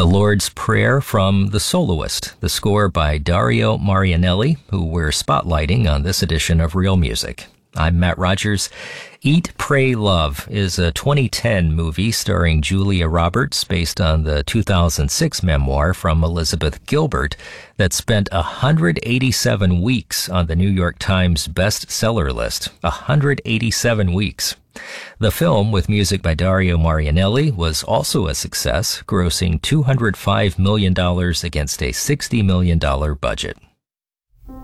The Lord's Prayer from The Soloist, the score by Dario Marianelli, who we're spotlighting on this edition of Real Music. I'm Matt Rogers. Eat, Pray, Love is a 2010 movie starring Julia Roberts based on the 2006 memoir from Elizabeth Gilbert that spent 187 weeks on the New York Times bestseller list. 187 weeks. The film, with music by Dario Marianelli, was also a success, grossing $205 million against a $60 million budget.